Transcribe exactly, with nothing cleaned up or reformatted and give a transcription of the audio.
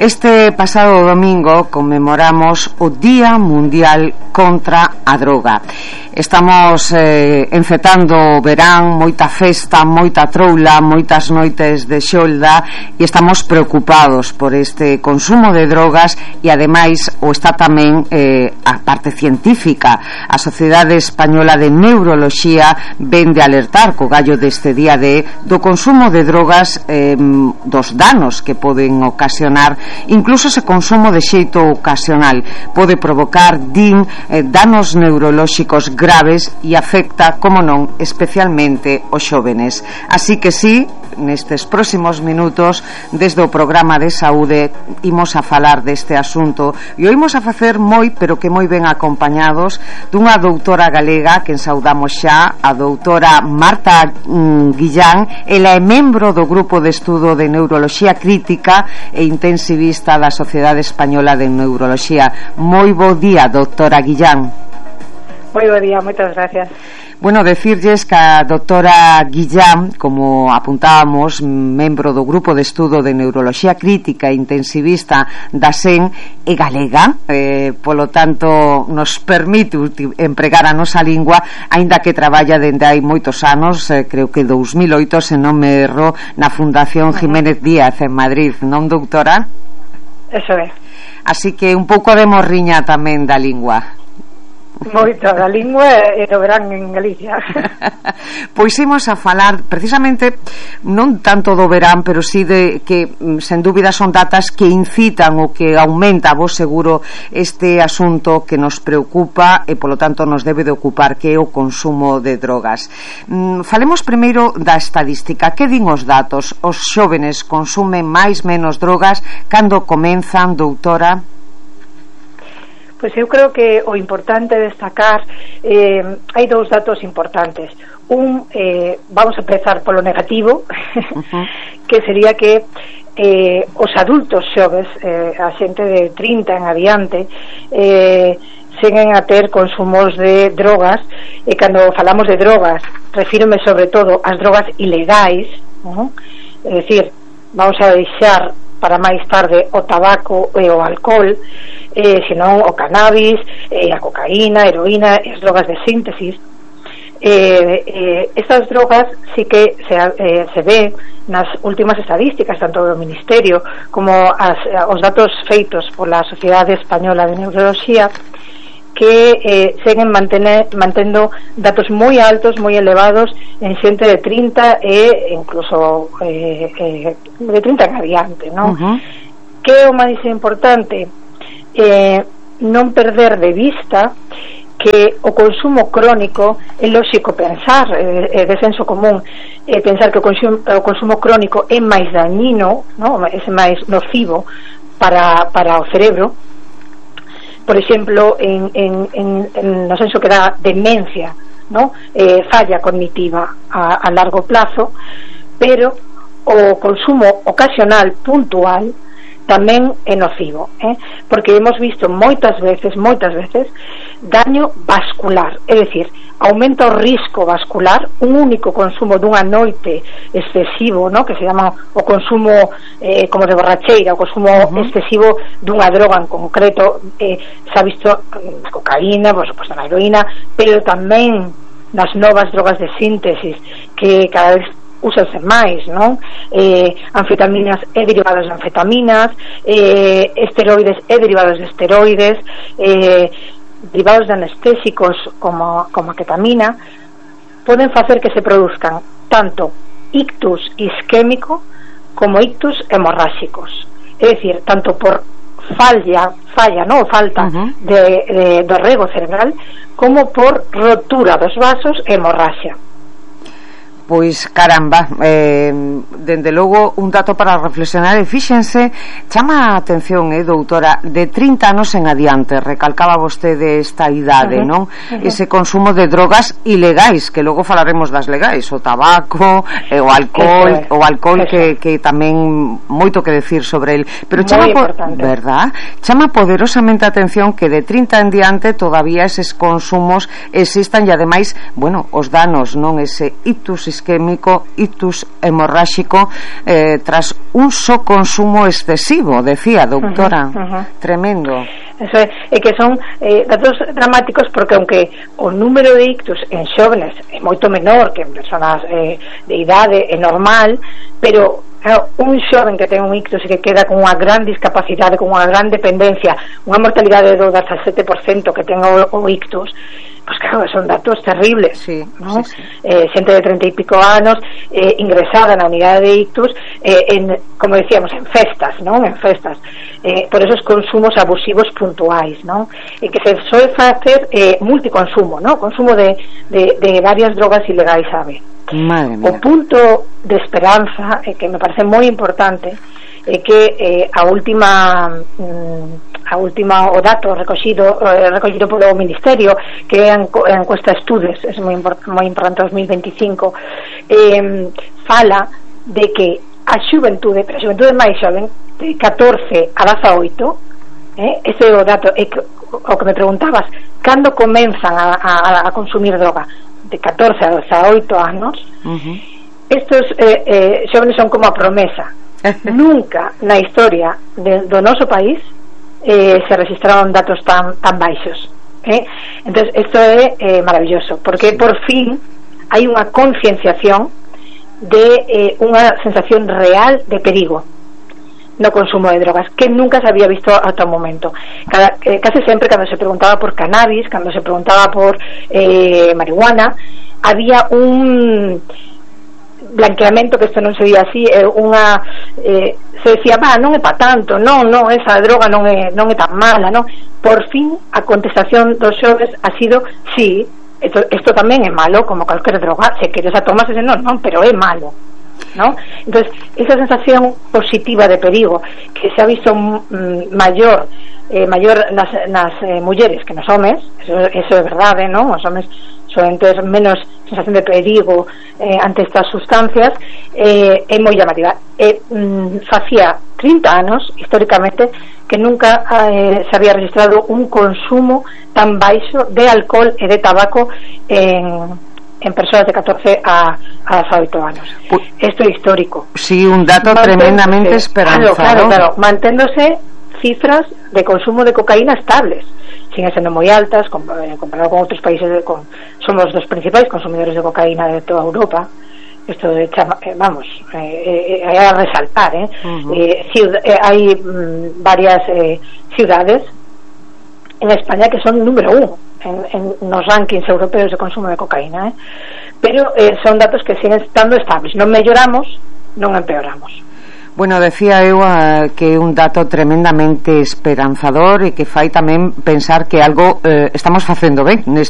Este pasado domingo conmemoramos o Día Mundial contra a Droga. Estamos eh, enfetando o verán, moita festa, moita troula, moitas noites de xolda, e estamos preocupados por este consumo de drogas, e ademais o está tamén eh, a parte científica. A Sociedade Española de Neuroloxía ven de alertar co gallo deste día de do consumo de drogas, eh, dos danos que poden ocasionar. Incluso se consumo de xeito ocasional pode provocar, din, eh, danos neurolóxicos graves e afecta, como non, especialmente os xóvenes. Así que sí, nestes próximos minutos, desde o programa de saúde, imos a falar deste asunto, e o imos a facer moi, pero que moi ben acompañados dunha doutora galega que saudamos xa, a doutora Marta mm, Guillán. Ela é membro do grupo de estudo de neuroloxía crítica e intensivista da Sociedade Española de Neuroloxía. Moi bo día, doutora Guillán. Moi bo día, moitas gracias. Bueno, decirlles que a doutora Guillán, como apuntábamos, membro do grupo de estudo de neuroloxía crítica e intensivista da S E N, é galega, eh, polo tanto nos permite empregar a nosa lingua, aínda que traballa dende hai moitos anos, eh, creo que dous mil oito, se non me erro, na Fundación Jiménez Díaz en Madrid, non, doutora? Eso é. Así que un pouco de morriña tamén da lingua. Moito da lingua e do verán en Galicia. Pois imos a falar precisamente non tanto do verán, pero sí de que sen dúbida son datas que incitan ou que aumenta, vos seguro, este asunto que nos preocupa e polo tanto nos debe de ocupar, que é o consumo de drogas. Falemos primeiro da estadística. Que din os datos? Os xóvenes consumen máis menos drogas cando comenzan, doutora? Pois eu creo que o importante destacar, eh, hai dous datos importantes. Un, eh, vamos a empezar polo negativo, uh-huh. que sería que eh, os adultos xoves, eh, a xente de trinta en adiante, eh, seguen a ter consumos de drogas, e cando falamos de drogas refírome sobre todo ás drogas ilegais, uh-huh. é dicir, vamos a deixar para máis tarde o tabaco e o alcohol, eh, senón o cannabis, eh, a cocaína, a heroína e as drogas de síntesis. Eh, eh, estas drogas sí que se, eh, se ve nas últimas estadísticas, tanto do Ministerio como as, os datos feitos pola Sociedade Española de Neuroloxía, que eh, seguen mantene, mantendo datos moi altos, moi elevados en xente de trinta e incluso eh, eh, de trinta en adiante, non? Uh-huh. Que é o máis importante? Eh, non perder de vista que o consumo crónico é lóxico pensar, é eh, de senso común, eh, pensar que o consumo, o consumo crónico é máis dañino, non? É máis nocivo para, para o cerebro. Por exemplo, en, en, en, en no senso que dá demencia, ¿no? eh, falla cognitiva a, a largo plazo, pero o consumo ocasional puntual tamén é nocivo, eh? porque hemos visto moitas veces, moitas veces daño vascular, é dicir, aumenta o risco vascular un único consumo dunha noite excesivo, ¿no? que se llama o consumo eh, como de borracheira, o consumo uh-huh. excesivo dunha droga en concreto, eh, se ha visto na cocaína, por suposto na heroína, pero tamén nas novas drogas de síntesis que cada vez úsanse máis, non? Eh, anfetaminas e derivados de anfetaminas, eh, esteroides e derivados de esteroides, eh, derivados de anestésicos como, como a ketamina, poden facer que se produzcan tanto ictus isquémico como ictus hemorráxicos, é dicir, tanto por falla, falla, no, falta uh-huh. de, de, do rego cerebral, como por rotura dos vasos e hemorraxia. Pois caramba, eh, dende logo un dato para reflexionar, e fíxense, chama a atención, eh, doutora, de trinta anos en adiante, recalcaba vostede esta idade, uh-huh, non? Uh-huh. Ese consumo de drogas ilegais, que logo falaremos das legais, o tabaco, eh, o alcohol, es, o alcohol que, que tamén moito que decir sobre el, pero chama, po- verdad? Chama poderosamente a atención que de trinta en diante todavía eses consumos existan, e ademais, bueno, os danos, non, ese ictus isquémico, ictus hemorráxico, eh, tras un só consumo excesivo, decía, doutora. Uh-huh, uh-huh. Tremendo. Eso é, é que son eh, datos dramáticos, porque aunque o número de ictus en xóvenes é moito menor que en personas eh, de idade, é normal, pero claro, un xoven que ten un ictus e que queda con unha gran discapacidade, con unha gran dependencia, unha mortalidade do dezasete por cento que ten o, o ictus, pues claro, son datos terribles, sí, ¿no? Sí, sí. Eh, xente de treinta y pico anos eh, ingresada na unidade de ictus, eh, en, como decíamos, en festas, ¿no? En festas, eh, por esos consumos abusivos puntuais, ¿no? E que se suele facer eh, multiconsumo, ¿no? Consumo de, de, de varias drogas ilegais, sabe? Madre mía. O punto de esperanza, eh, que me parece moi importante, é que eh, a última mm, a última o dato recogido eh, recogido polo Ministerio, que é a encuesta Estudes, é moi, import, moi importante, dos mil veinticinco, eh, fala de que a xuventude, pero a xuventude máis xoven, de catorce a dezaoito, eh, ese é o dato, é que, o que me preguntabas, cando comenzan a, a, a consumir droga, de catorce a dezaoito anos, uh-huh. Estos eh, eh, xóvenes son como a promesa. Nunca na historia de, do noso país eh, se registraron datos tan, tan baixos, eh? Entonces isto é eh, maravilloso, porque sí. Por fin hai unha concienciación de eh, unha sensación real de perigo no consumo de drogas, que nunca se había visto ata o momento. Cada, eh, casi sempre cando se preguntaba por cannabis, cando se preguntaba por eh, marihuana, había un blanqueamento, que isto non se día así, é unha eh, se decía, va, non é pa tanto, non, non, esa droga non é, non é tan mala, non? Por fin a contestación dos xoves ha sido, sí, esto, esto tamén é malo, como calquer droga, se queres a tomas, non, non, pero é malo, ¿no? Entonces, esa sensación positiva de perigo que se ha visto mm, mayor eh, mayor nas, nas eh, mulleres que nos homes, eso, eso é verdade, non? Os homes soen ter menos sensación de perigo eh, ante estas sustancias, eh, é moi llamativa. Eh, mm, facía trinta anos, históricamente, que nunca eh, se había registrado un consumo tan baixo de alcohol e de tabaco en, en persoas de catorce a dezaoito anos. Isto é histórico. Sí, un dato tremendamente esperanzador. Claro, claro, claro, manténdose cifras de consumo de cocaína estables, siguen sendo moi altas comparado con outros países de, con, somos os dos principais consumidores de cocaína de toda Europa. Isto de chama, eh, vamos eh, eh, a resaltar eh. Uh-huh. eh, ciud- eh, hai mm, varias eh, ciudades en España que son número uno en, en nos rankings europeos de consumo de cocaína, eh. Pero eh, son datos que siguen estando estables, non melloramos, non empeoramos. Bueno, decía eu uh, que é un dato tremendamente esperanzador e que fai tamén pensar que algo eh, estamos facendo ben